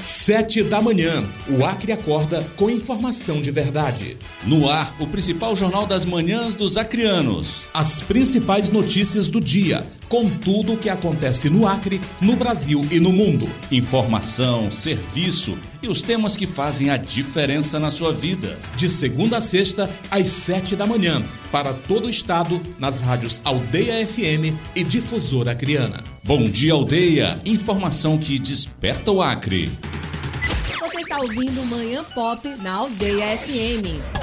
7h, o Acre acorda com informação de verdade. No ar, o principal jornal das manhãs dos acreanos. As principais notícias do dia, com tudo o que acontece no Acre, no Brasil e no mundo. Informação, serviço e os temas que fazem a diferença na sua vida. De segunda a sexta, às 7h, para todo o estado, nas rádios Aldeia FM e Difusora Acreana. Bom dia, Aldeia. Informação que desperta o Acre. Você está ouvindo Manhã Pop na Aldeia FM.